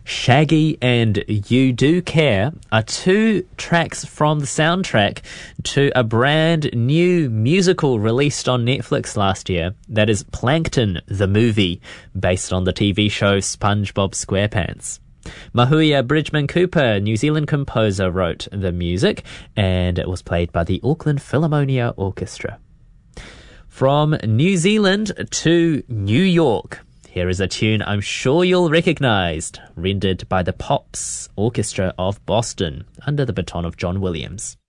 Shaggy and You Do Care are two tracks from the soundtrack to a brand new musical released on Netflix last year that is Plankton the Movie, based on the TV show SpongeBob SquarePants. Mahuia Bridgman Cooper, New Zealand composer, wrote the music, and it was played by the Auckland Philharmonia Orchestra. From New Zealand to New York, here is a tune I'm sure you'll recognise, rendered by the Pops Orchestra of Boston under the baton of John Williams.